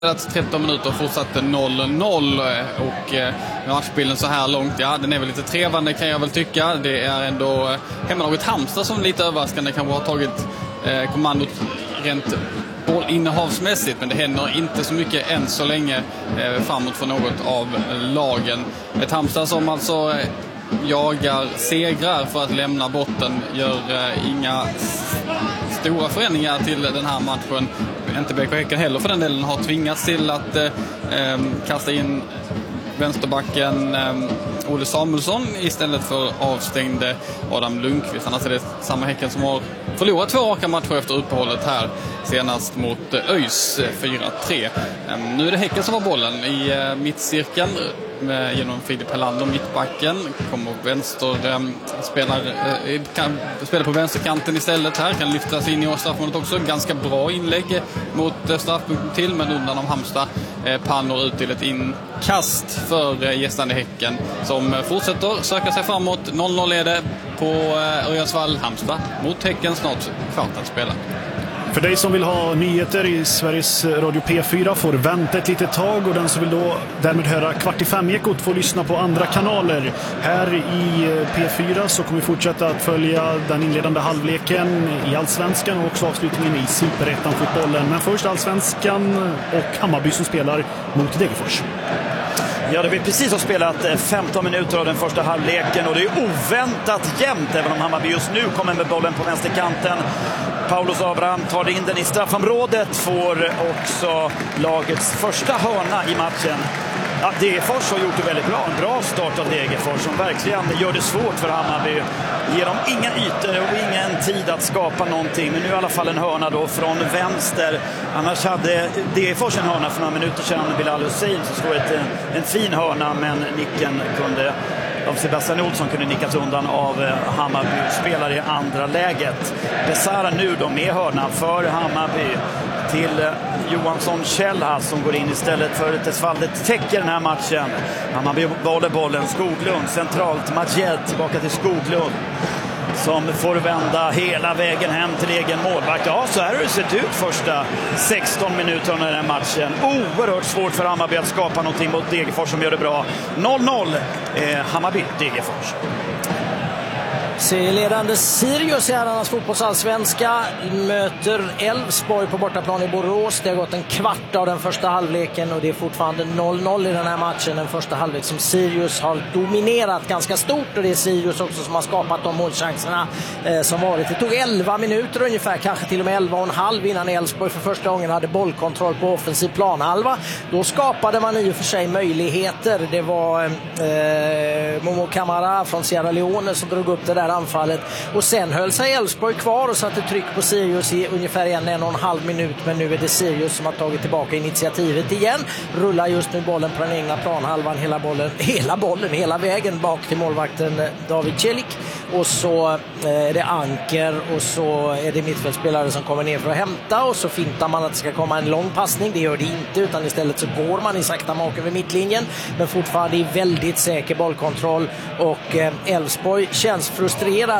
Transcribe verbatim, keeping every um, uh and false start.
tretton minuter och fortsatte noll noll och eh, matchbilden så här långt, ja, den är väl lite trevande kan jag väl tycka. Det är ändå eh, hemmalaget Halmstad som lite överraskande kanske har tagit eh, kommandot rent bollinnehavsmässigt, men det händer inte så mycket än så länge eh, framåt för något av lagen. Ett Halmstad som alltså eh, jagar segrar för att lämna botten, gör eh, inga stora förändringar till den här matchen. Inte B K Häcken heller för den delen har tvingats till att eh, kasta in vänsterbacken eh, Olle Samuelsson istället för avstängde Adam Lundqvist. Annars är det samma Häcken som har förlorat två raka matcher efter uppehållet här, senast mot ÖIS fyra tre. Eh, nu är det Häcken som har bollen i eh, mittcirkeln med, genom Filip Helander, mittbacken. Kommer vänster, eh, spelar, eh, kan spela på vänsterkanten istället här. Kan lyftas in i straffområdet också. Ganska bra inlägg mot eh, straffpunkten till, men undan av Halmstad eh, pannor ut till ett inkast för eh, gästande Häcken som eh, fortsätter söka sig framåt. noll noll är det på eh, Örjansvall. Halmstad mot Häcken, snart kvart att spela. För dig som vill ha nyheter i Sveriges Radio P fyra får vänta ett litet tag, och den som vill då därmed höra kvart i fem-ekot får lyssna på andra kanaler. Här i P fyra så kommer vi fortsätta att följa den inledande halvleken i Allsvenskan och också avslutningen i Superettan-fotbollen. Men först Allsvenskan och Hammarby som spelar mot Degerfors. Ja, det vi precis har spelat femton minuter av den första halvleken, och det är oväntat jämnt även om Hammarby just nu kommer med bollen på vänsterkanten. Paulus Abraham tar in den i straffområdet, får också lagets första hörna i matchen. Ja, Degerfors har gjort det väldigt bra. En bra start av Degerfors som verkligen gör det svårt för Hammarby. Ger dem inga ytor och ingen tid att skapa någonting. Men nu i alla fall en hörna då från vänster. Annars hade Degerfors en hörna för några minuter sedan. Bilal Hussein som slår ett, en fin hörna, men nicken kunde av Sebastian Olsson kunde nickas undan av Hammarby spelare i andra läget. Besara nu då med hörna för Hammarby till Johansson Kjellhass som går in istället för Tesvaldet täcker den här matchen. Hammarby håller bollen. Skoglund centralt. Majed tillbaka till Skoglund som får vända hela vägen hem till egen målvakt. Ja, så här har det sett ut första sexton minuter av den här matchen. Oerhört svårt för Hammarby att skapa någonting mot Degerfors som gör det bra. noll noll eh, Hammarby Degerfors. Serieledande Sirius i herrarnas fotbollsallsvenska möter Elfsborg på bortaplan i Borås. Det har gått en kvart av den första halvleken och det är fortfarande noll noll i den här matchen. Den första halvlek som Sirius har dominerat ganska stort, och det är Sirius också som har skapat de målchanserna eh, som varit. Det tog elva minuter ungefär, kanske till och med elva och en halv innan Elfsborg för första gången hade bollkontroll på offensiv planhalva. Då skapade man i och för sig möjligheter. Det var eh, Momo Kamara från Sierra Leone som drog upp det där anfallet, och sen höll sig Elfsborg kvar och satte tryck på Sirius i ungefär en, en och en halv minut, men nu är det Sirius som har tagit tillbaka initiativet igen. Rullar just nu bollen på den egna planhalvan, hela bollen, hela bollen, hela vägen bak till målvakten David Celik, och så är det Anker, och så är det mittfältspelare som kommer ner för att hämta, och så fintar man att det ska komma en lång passning. Det gör det inte, utan istället så går man i sakta mak över mittlinjen, men fortfarande i väldigt säker bollkontroll, och Elfsborg känns frustrerad